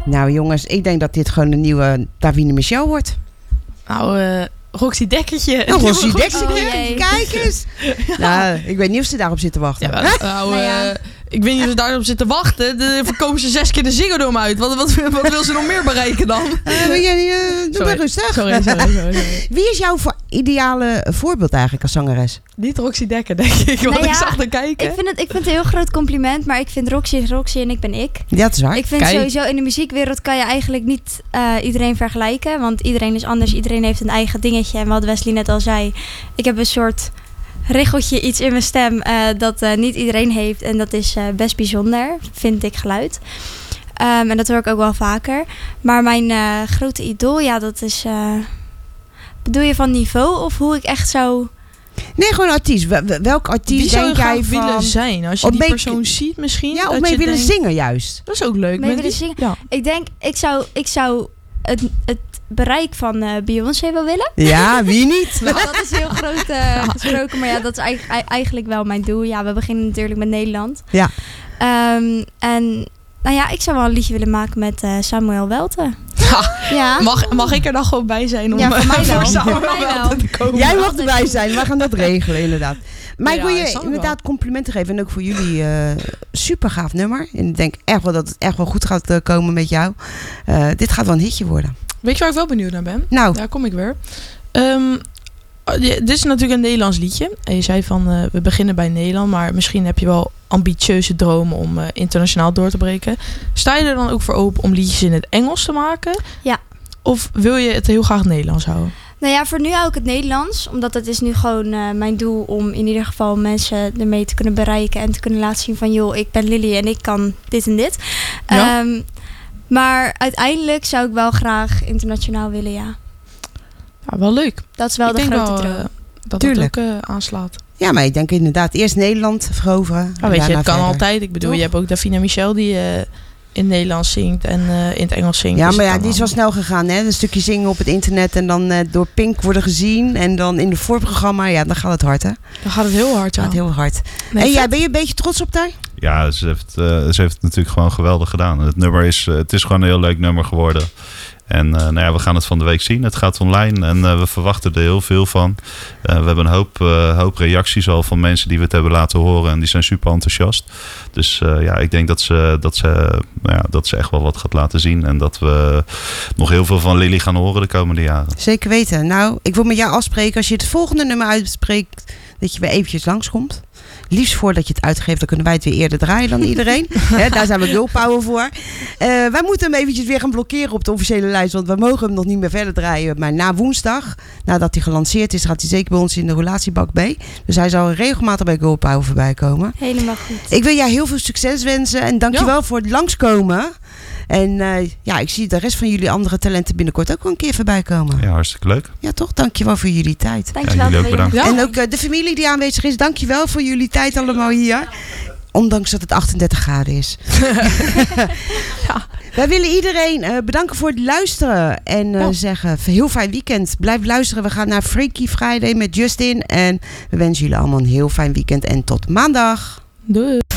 Nou jongens, ik denk dat dit gewoon een nieuwe Davina Michel wordt. Nou, Roxy Dekkertje. Roxy Dekkertje, jee. kijk eens. Nou, ik weet niet of ze daarop zitten wachten. Ja, ik weet niet of ze daarop zitten wachten. Dan verkopen ze 6 keer de Ziggo Dome uit. Wat wil ze nog meer bereiken dan? Doe maar rustig. Sorry. Wie is jouw ideale voorbeeld eigenlijk als zangeres? Niet Roxy Dekker, denk ik. Want ik zag er kijken. Ik vind het een heel groot compliment. Maar ik vind Roxy is Roxy en ik ben ik. Ja, dat is waar. Ik vind sowieso in de muziekwereld kan je eigenlijk niet iedereen vergelijken. Want iedereen is anders. Iedereen heeft een eigen dingetje. En wat Wesley net al zei. Ik heb een soort richeltje, iets in mijn stem dat niet iedereen heeft. En dat is best bijzonder, vind ik, geluid. En dat hoor ik ook wel vaker. Maar mijn grote idool, ja, dat is... bedoel je van niveau of hoe ik echt zou... Nee, gewoon artiest. Welk artiest denk jij van... willen zijn? Als je die persoon ziet misschien. Ja, of mee willen zingen juist. Dat is ook leuk. Mee willen zingen? Ja. Ik denk, ik zou het bereik van Beyoncé wel willen. Ja, wie niet? Dat is heel groot gesproken, maar ja, dat is eigenlijk wel mijn doel. Ja, we beginnen natuurlijk met Nederland. Ja. En nou ja, ik zou wel een liedje willen maken met Samuel Welten. Ja. Mag ik er dan gewoon bij zijn om voor mij wel. te komen? Jij mag erbij zijn, we gaan dat regelen inderdaad. Maar ik wil je inderdaad complimenten geven. En ook voor jullie super gaaf nummer. En ik denk echt wel dat het echt wel goed gaat komen met jou. Dit gaat wel een hitje worden. Weet je waar ik wel benieuwd naar ben? Nou. Daar kom ik weer. Dit is natuurlijk een Nederlands liedje. En je zei van we beginnen bij Nederland. Maar misschien heb je wel ambitieuze dromen om internationaal door te breken. Sta je er dan ook voor open om liedjes in het Engels te maken? Ja. Of wil je het heel graag Nederlands houden? Nou ja, voor nu hou ik het Nederlands. Omdat het is nu gewoon mijn doel om in ieder geval mensen ermee te kunnen bereiken. En te kunnen laten zien van joh, ik ben Lily en ik kan dit en dit. Ja. Maar uiteindelijk zou ik wel graag internationaal willen, ja. Ja, wel leuk. Dat is wel de grote droom. Dat het ook aanslaat. Ja, maar ik denk inderdaad eerst Nederland veroveren. Ja, weet je, het kan verder. altijd. Ik bedoel, je hebt ook Davina Michel die in het Nederlands zingt en in het Engels zingt. Ja, dus maar ja, die is wel snel gegaan. Hè? Een stukje zingen op het internet en dan door Pink worden gezien. En dan in de voorprogramma, ja, dan gaat het hard, hè? Dan gaat het heel hard, ja. Gaat heel hard. Nee, en jij, ben je een beetje trots op haar? Ja, ze heeft het natuurlijk gewoon geweldig gedaan. Het nummer is gewoon een heel leuk nummer geworden. En nou ja, we gaan het van de week zien. Het gaat online en we verwachten er heel veel van. We hebben een hoop reacties al van mensen die we het hebben laten horen. En die zijn super enthousiast. Dus ja, ik denk dat ze echt wel wat gaat laten zien. En dat we nog heel veel van Lily gaan horen de komende jaren. Zeker weten. Nou, ik wil met jou afspreken. Als je het volgende nummer uitspreekt, dat je weer eventjes langskomt. Liefst voordat je het uitgeeft, dan kunnen wij het weer eerder draaien dan iedereen. Daar zijn we girl power voor. Wij moeten hem eventjes weer gaan blokkeren op de officiële lijst. Want we mogen hem nog niet meer verder draaien. Maar na woensdag, nadat hij gelanceerd is, gaat hij zeker bij ons in de relatiebak B. Dus hij zal regelmatig bij girl power voorbij komen. Helemaal goed. Ik wil jou heel veel succes wensen. En dankjewel voor het langskomen. En ja, ik zie de rest van jullie andere talenten binnenkort ook wel een keer voorbij komen. Ja, hartstikke leuk. Ja, toch? Dankjewel voor jullie tijd. Dankjewel. Ja, jullie ook bedankt. Ja. En ook de familie die aanwezig is, dankjewel voor jullie tijd allemaal hier. Ondanks dat het 38 graden is. Ja. Wij willen iedereen bedanken voor het luisteren. En zeggen, heel fijn weekend. Blijf luisteren. We gaan naar Freaky Friday met Justin. En we wensen jullie allemaal een heel fijn weekend. En tot maandag. Doei.